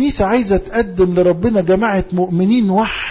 الكنيسة عايزة تقدم لربنا جماعة مؤمنين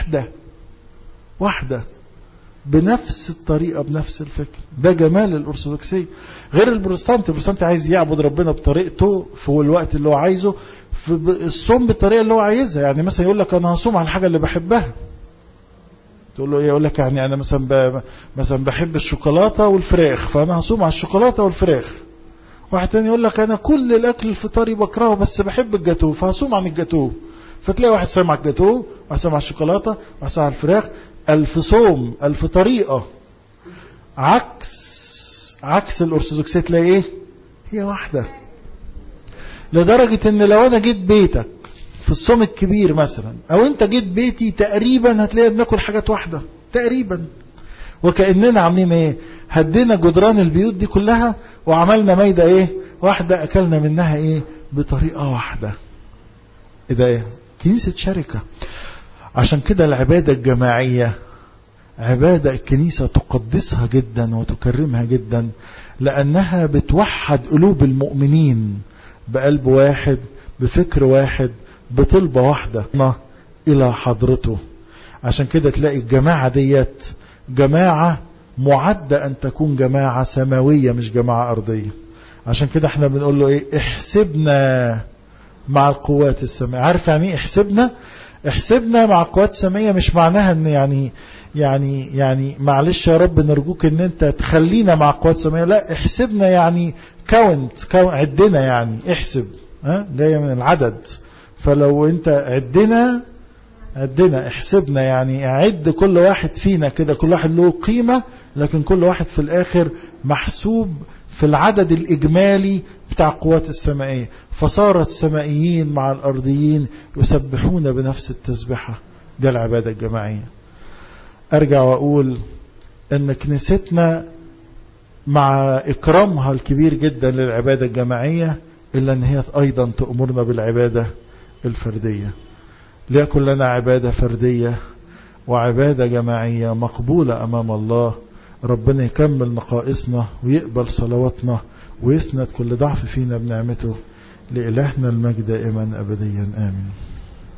واحدة بنفس الطريقة بنفس الفكر. ده جمال الأرثوذكسية. غير البروتستانتي عايز يعبد ربنا بطريقته في الوقت اللي هو عايزه، في الصوم بالطريقة اللي هو عايزها. يعني مثلا يقول لك أنا هصوم على الحاجة اللي بحبها، تقول له ايه؟ يقول لك يعني أنا مثلا بحب الشوكولاتة والفراخ، فأنا هصوم على الشوكولاتة والفراخ. واحد تاني يقول لك أنا كل الأكل الفطاري بكرهه بس بحب الجاتوه، فهصوم عن الجاتوه. فتلاقي واحد صايم على الجاتوه، واحد صايم على الشوكولاتة، واحد صايم على الفراخ. ألف صوم، ألف طريقة. عكس الأرثوذكسية تلاقي ايه؟ هي واحدة. لدرجة ان لو انا جيت بيتك في الصوم الكبير مثلا، او انت جيت بيتي، تقريبا هتلاقي بناكل حاجات واحدة تقريبا. وكأننا عاملين ايه؟ هدينا جدران البيوت دي كلها وعملنا مايدة ايه؟ واحدة اكلنا منها ايه؟ بطريقة واحدة. ايه ده؟ ايه؟ كنيسة شركة. عشان كده العبادة الجماعية عبادة الكنيسة تقدسها جدا وتكرمها جدا، لأنها بتوحد قلوب المؤمنين بقلب واحد، بفكر واحد، بطلبة واحدة إلى حضرته. عشان كده تلاقي الجماعة ديت جماعة معدة أن تكون جماعة سماوية مش جماعة أرضية. عشان كده احنا بنقول له ايه؟ احسبنا مع القوات السماوية. عارف يعني ايه احسبنا مع القوات السماوية؟ مش معناها ان يعني معلش يا رب نرجوك ان انت تخلينا مع القوات السماوية. لا، احسبنا يعني كاونت عدنا، يعني احسب، جاية من العدد. فلو انت عدنا احسبنا، يعني اعد كل واحد فينا كده، كل واحد له قيمة، لكن كل واحد في الاخر محسوب في العدد الإجمالي بتاع القوات السمائية. فصارت السمائيين مع الأرضيين يسبحون بنفس التسبحة. ده العبادة الجماعية. أرجع وأقول أن كنيستنا مع إكرامها الكبير جدا للعبادة الجماعية، إلا أن هي أيضا تأمرنا بالعبادة الفردية. ليكن لنا عبادة فردية وعبادة جماعية مقبولة أمام الله. ربنا يكمل نقائصنا ويقبل صلواتنا ويسند كل ضعف فينا بنعمته. لإلهنا المجد دائما أبديا آمين.